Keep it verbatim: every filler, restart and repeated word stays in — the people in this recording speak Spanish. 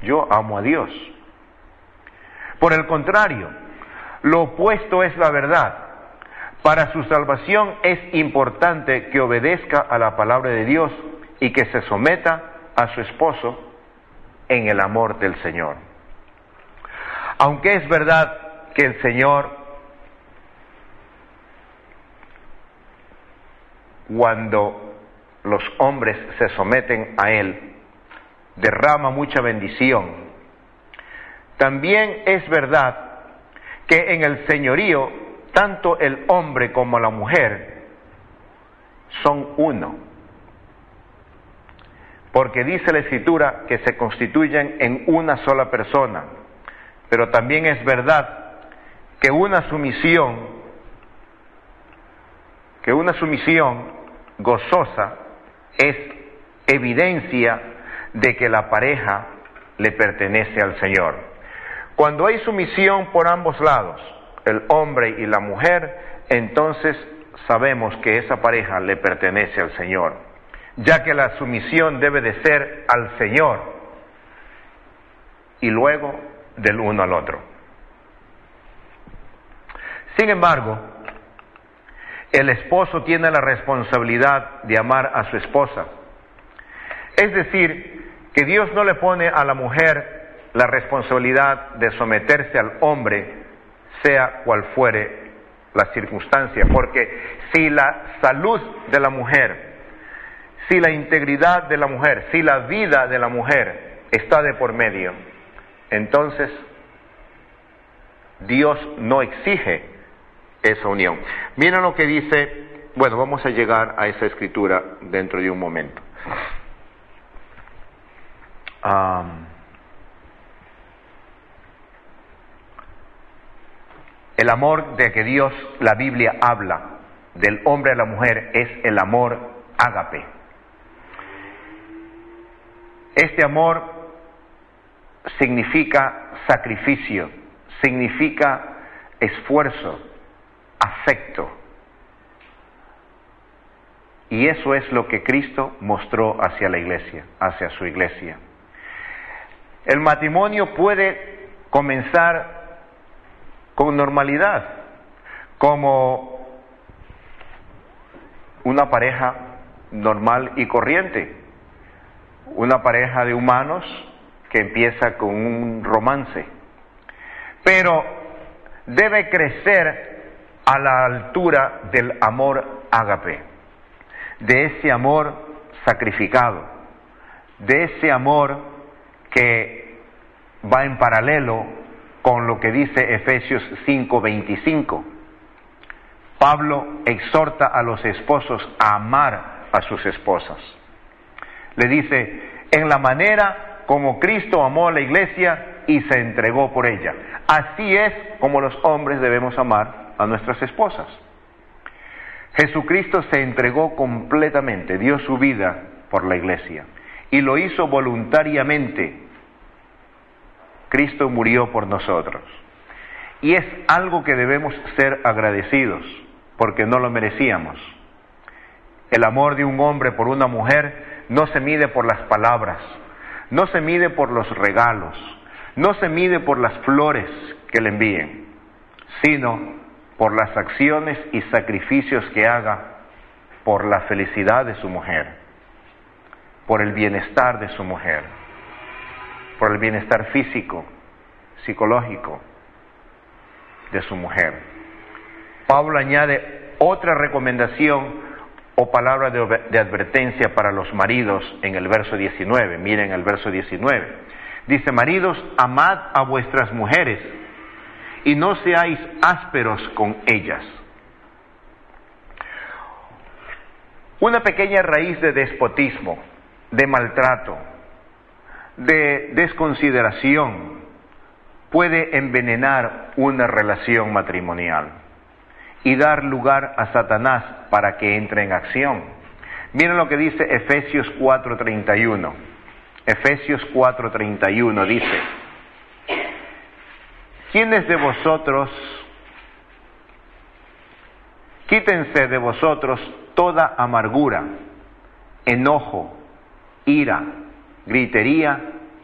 yo amo a Dios. Por el contrario, lo opuesto es la verdad. Para su salvación es importante que obedezca a la palabra de Dios y que se someta a su esposo en el amor del Señor. Aunque es verdad que el Señor, cuando los hombres se someten a Él, derrama mucha bendición, también es verdad que en el señorío, tanto el hombre como la mujer son uno. Porque dice la Escritura que se constituyen en una sola persona. Pero también es verdad que una sumisión, que una sumisión gozosa es evidencia de que la pareja le pertenece al Señor. Cuando hay sumisión por ambos lados, el hombre y la mujer, entonces sabemos que esa pareja le pertenece al Señor, ya que la sumisión debe de ser al Señor y luego del uno al otro. Sin embargo, el esposo tiene la responsabilidad de amar a su esposa. Es decir, que Dios no le pone a la mujer la responsabilidad de someterse al hombre, sea cual fuere la circunstancia, porque si la salud de la mujer, si la integridad de la mujer, si la vida de la mujer está de por medio, entonces Dios no exige esa unión. Miren lo que dice, bueno, vamos a llegar a esa escritura dentro de un momento. Um, el amor de que Dios, la Biblia habla del hombre a la mujer, es el amor ágape. Este amor significa sacrificio, significa esfuerzo, afecto. Y eso es lo que Cristo mostró hacia la iglesia, hacia su iglesia. El matrimonio puede comenzar con normalidad, como una pareja normal y corriente, una pareja de humanos que empieza con un romance, pero debe crecer a la altura del amor ágape, de ese amor sacrificado, de ese amor que va en paralelo con lo que dice Efesios cinco veinticinco. Pablo exhorta a los esposos a amar a sus esposas. Le dice, en la manera como Cristo amó a la iglesia y se entregó por ella. Así es como los hombres debemos amar a nuestras esposas. Jesucristo se entregó completamente, dio su vida por la iglesia y lo hizo voluntariamente. Cristo murió por nosotros. Y es algo que debemos ser agradecidos, porque no lo merecíamos. El amor de un hombre por una mujer no se mide por las palabras, no se mide por los regalos, no se mide por las flores que le envíen, sino por las acciones y sacrificios que haga por la felicidad de su mujer, por el bienestar de su mujer, por el bienestar físico, psicológico de su mujer. Pablo añade otra recomendación o palabra de, de advertencia para los maridos en el verso diecinueve. Miren el verso diecinueve. Dice, maridos, amad a vuestras mujeres y no seáis ásperos con ellas. Una pequeña raíz de despotismo, de maltrato, de desconsideración puede envenenar una relación matrimonial y dar lugar a Satanás para que entre en acción. Miren lo que dice Efesios cuatro treinta y uno. Efesios cuatro treinta y uno dice, ¿quiénes de vosotros, quítense de vosotros toda amargura, enojo, ira, gritería